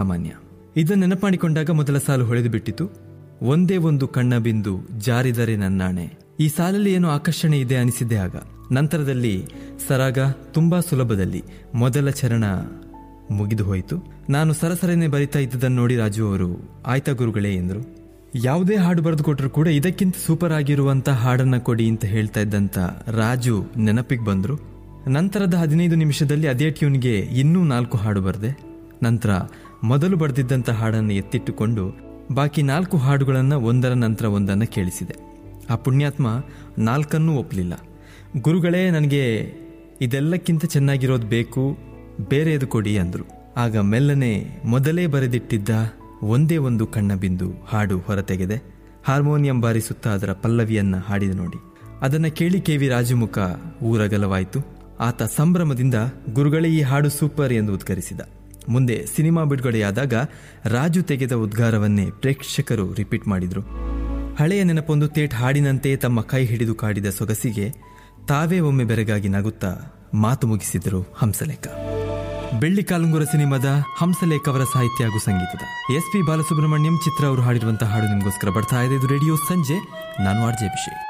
ಸಾಮಾನ್ಯ. ಇದನ್ನು ನೆನಪು ಮಾಡಿಕೊಂಡಾಗ ಮೊದಲ ಸಾಲು ಹೊಳೆದು ಬಿಟ್ಟಿತು. ಒಂದೇ ಒಂದು ಕಣ್ಣ ಬಿಂದು ಜಾರಿದರೆ ನನ್ನಾಣೆ. ಈ ಸಾಲಲ್ಲಿ ಏನೋ ಆಕರ್ಷಣೆ ಇದೆ ಅನಿಸಿದ್ದೆ ಆಗ. ನಂತರದಲ್ಲಿ ಸರಾಗ ತುಂಬಾ ಸುಲಭದಲ್ಲಿ ಮೊದಲ ಚರಣ ಮುಗಿದು ಹೋಯಿತು. ನಾನು ಸರಸರನೆ ಬರಿತಾ ಇದ್ದದನ್ನು ನೋಡಿ ರಾಜು ಅವರು ಆಯ್ತಾ ಗುರುಗಳೇ ಎಂದರು. ಯಾವುದೇ ಹಾಡು ಬರೆದು ಕೊಟ್ಟರು ಕೂಡ ಇದಕ್ಕಿಂತ ಸೂಪರ್ ಆಗಿರುವಂತ ಹಾಡನ್ನ ಕೊಡಿ ಅಂತ ಹೇಳ್ತಾ ಇದ್ದಂತ ರಾಜು ನೆನಪಿಗೆ ಬಂದ್ರು. ನಂತರದ 15 ನಿಮಿಷದಲ್ಲಿ ಅದೇ ಟ್ಯೂನ್ಗೆ ಇನ್ನೂ 4 ಹಾಡು ಬರೆದೆ. ನಂತರ ಮೊದಲು ಬರೆದಿದ್ದಂಥ ಹಾಡನ್ನು ಎತ್ತಿಟ್ಟುಕೊಂಡು ಬಾಕಿ 4 ಹಾಡುಗಳನ್ನು ಒಂದರ ನಂತರ ಒಂದನ್ನು ಕೇಳಿಸಿದೆ. ಆ ಪುಣ್ಯಾತ್ಮ 4 ಒಪ್ಪಲಿಲ್ಲ. ಗುರುಗಳೇ, ನನಗೆ ಇದೆಲ್ಲಕ್ಕಿಂತ ಚೆನ್ನಾಗಿರೋದು ಬೇಕು, ಬೇರೆದು ಕೊಡಿ ಅಂದರು. ಆಗ ಮೆಲ್ಲನೆ ಮೊದಲೇ ಬರೆದಿಟ್ಟಿದ್ದ ಒಂದೇ ಒಂದು ಕಣ್ಣ ಬಿಂದು ಹಾಡು ಹೊರತೆಗೆದೆ. ಹಾರ್ಮೋನಿಯಂ ಬಾರಿಸುತ್ತಾ ಅದರ ಪಲ್ಲವಿಯನ್ನ ಹಾಡಿದ ನೋಡಿ. ಅದನ್ನು ಕೇಳಿ KV ರಾಜು ಮುಖ ಊರಗಲವಾಯಿತು. ಆತ ಸಂಭ್ರಮದಿಂದ ಗುರುಗಳೇ ಈ ಹಾಡು ಸೂಪರ್ ಎಂದು ಉದ್ಗರಿಸಿದ. ಮುಂದೆ ಸಿನಿಮಾ ಬಿಡುಗಡೆಯಾದಾಗ ರಾಜು ತೆಗೆದ ಉದ್ಗಾರವನ್ನೇ ಪ್ರೇಕ್ಷಕರು ರಿಪೀಟ್ ಮಾಡಿದ್ರು. ಹಳೆಯ ನೆನಪೊಂದು ತೇಟ್ ಹಾಡಿನಂತೆ ತಮ್ಮ ಕೈ ಹಿಡಿದು ಕಾಡಿದ ಸೊಗಸಿಗೆ ತಾವೇ ಒಮ್ಮೆ ಬೆರಗಾಗಿ ನಗುತ್ತಾ ಮಾತು ಮುಗಿಸಿದರು ಹಂಸಲೇಖ. ಬೆಳ್ಳಿ ಕಾಲುಂಗುರ ಸಿನಿಮಾದ ಹಂಸಲೇಖ ಅವರ ಸಾಹಿತ್ಯ ಹಾಗೂ ಸಂಗೀತದ SP ಬಾಲಸುಬ್ರಹ್ಮಣ್ಯಂ ಚಿತ್ರ ಅವರು ಹಾಡಿರುವಂತಹ ಹಾಡು ನಿಮಗೋಸ್ಕರ ಬರ್ತಾ ಇದೆ. ಇದು ರೇಡಿಯೋ ಸಂಜೆ. ನಾನು RJ ಅಭಿಷೇಕ್.